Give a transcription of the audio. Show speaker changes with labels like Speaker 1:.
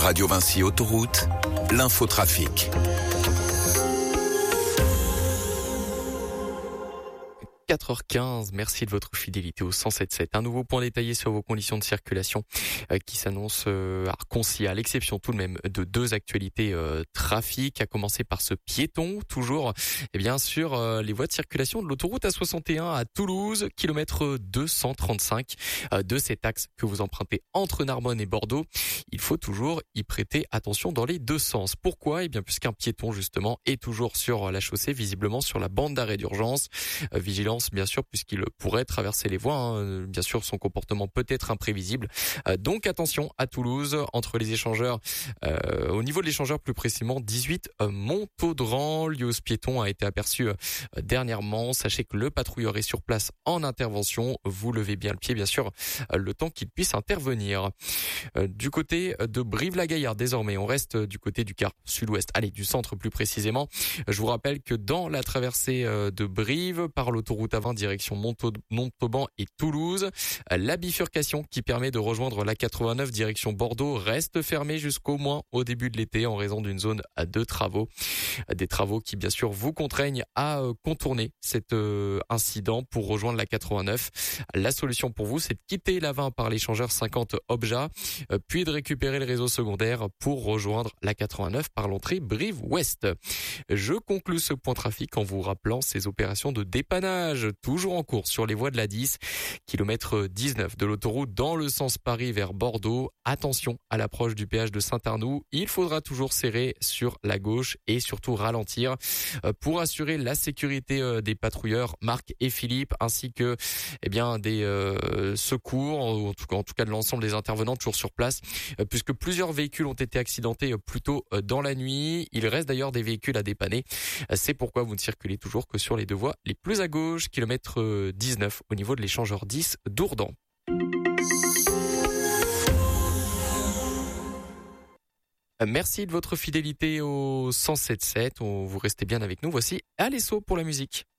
Speaker 1: Radio Vinci Autoroute, l'infotrafic.
Speaker 2: 4h15, merci de votre fidélité au 107.7. Un nouveau point détaillé sur vos conditions de circulation qui s'annonce concis, à l'exception tout de même de deux actualités trafic, à commencer par ce piéton, toujours sur les voies de circulation de l'autoroute A61 à Toulouse, kilomètre 235 de cet axe que vous empruntez entre Narbonne et Bordeaux. Il faut toujours y prêter attention dans les deux sens. Pourquoi ? Puisqu'un piéton justement est toujours sur la chaussée, visiblement sur la bande d'arrêt d'urgence. Vigilance bien sûr, puisqu'il pourrait traverser les voies. Bien sûr, son comportement peut être imprévisible. Donc attention à Toulouse, entre les échangeurs, au niveau de l'échangeur plus précisément 18 Montaudran. Lios piéton a été aperçu dernièrement. Sachez que le patrouilleur est sur place en intervention. Vous levez bien le pied, bien sûr, le temps qu'il puisse intervenir. Du côté de Brive-la-Gaillarde, désormais, on reste du côté du quart sud-ouest, du centre plus précisément. Je vous rappelle que dans la traversée de Brive, par l'autoroute A20 direction Montauban et Toulouse, la bifurcation qui permet de rejoindre la 89 direction Bordeaux reste fermée jusqu'au moins au début de l'été en raison d'une zone de travaux. Des travaux qui bien sûr vous contraignent à contourner cet incident pour rejoindre la 89. La solution pour vous, c'est de quitter la 20 par l'échangeur 50 Obja, puis de récupérer le réseau secondaire pour rejoindre la 89 par l'entrée Brive-Ouest. Je conclus ce point trafic en vous rappelant ces opérations de dépannage toujours en cours sur les voies de la 10, kilomètre 19 de l'autoroute dans le sens Paris vers Bordeaux. Attention à l'approche du péage de Saint-Arnoux, il faudra toujours serrer sur la gauche et surtout ralentir pour assurer la sécurité des patrouilleurs Marc et Philippe, ainsi que des secours, en tout cas de l'ensemble des intervenants toujours sur place, puisque plusieurs véhicules ont été accidentés plus tôt dans la nuit. Il reste d'ailleurs des véhicules à dépanner. C'est pourquoi vous ne circulez toujours que sur les deux voies les plus à gauche, kilomètre 19 au niveau de l'échangeur 10 d'Ourdan. Merci de votre fidélité au 107.7. Vous restez bien avec nous. Voici Alesso pour la musique.